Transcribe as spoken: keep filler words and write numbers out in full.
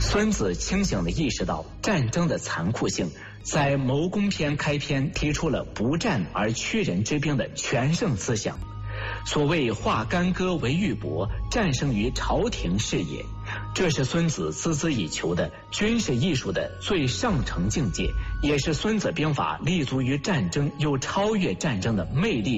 孙子清醒地意识到战争的残酷性，在谋攻篇开篇提出了不战而屈人之兵的全胜思想。所谓化干戈为玉帛，战胜于朝廷是也，这是孙子孜孜以求的军事艺术的最上乘境界，也是孙子兵法立足于战争又超越战争的魅力